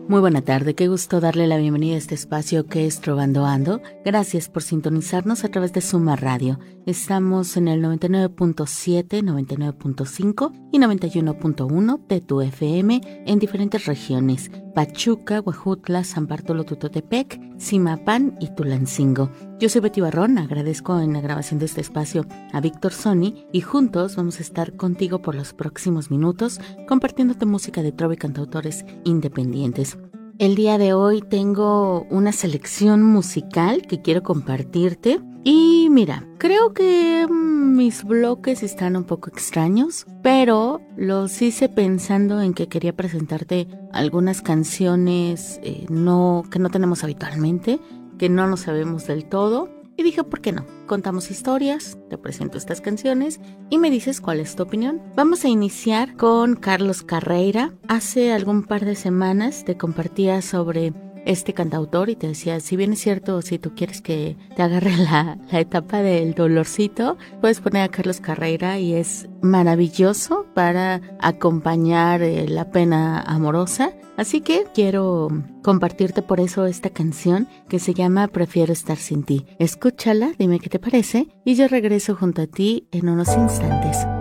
Muy buena tarde, qué gusto darle la bienvenida a este espacio que es Trovando Ando. Gracias por sintonizarnos a través de Suma Radio. Estamos en el 99.7, 99.5 y 91.1 de tu FM en diferentes regiones: Pachuca, Huajutla, San Bartolo Tutotepec, Zimapán y Tulancingo. Yo soy Betty Barrón, agradezco en la grabación de este espacio a Víctor Sony y juntos vamos a estar contigo por los próximos minutos compartiéndote música de trova y cantautores independientes. El día de hoy tengo una selección musical que quiero compartirte y mira, creo que mis bloques están un poco extraños, pero los hice pensando en que quería presentarte algunas canciones que no tenemos habitualmente, que no nos sabemos del todo. Y dije, ¿por qué no? Contamos historias, te presento estas canciones y me dices cuál es tu opinión. Vamos a iniciar con Carlos Carreira. Hace algún par de semanas te compartía sobre este cantautor y te decía, si bien es cierto, si tú quieres que te agarre la etapa del dolorcito, puedes poner a Carlos Carreira y es maravilloso para acompañar la pena amorosa. Así que quiero compartirte por eso esta canción que se llama Prefiero estar sin ti. Escúchala, dime qué te parece y yo regreso junto a ti en unos instantes.